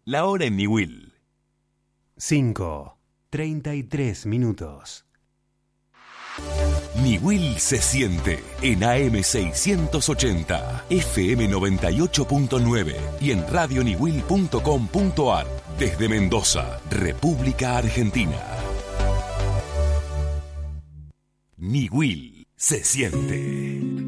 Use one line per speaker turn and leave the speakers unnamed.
La hora en Niwil.
5:33.
Niwil se siente en AM 680, FM 98.9 y en radioniwil.com.ar desde Mendoza, República Argentina. Niwil se siente.